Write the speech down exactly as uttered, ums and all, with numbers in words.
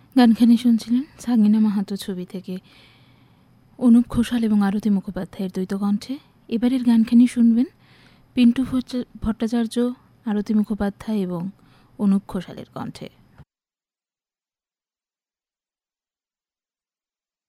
গানখানি শুনছিলেন সাঙ্গিনা মাহাতো ছবি থেকে অনুপ ঘোষাল এবং আরতি মুখোপাধ্যায়ের দ্বৈত কণ্ঠে। এবারের গানখানি শুনবেন পিন্টু ভট্টাচার্য, আরতি মুখোপাধ্যায় এবং অনুপ ঘোষালের কণ্ঠে।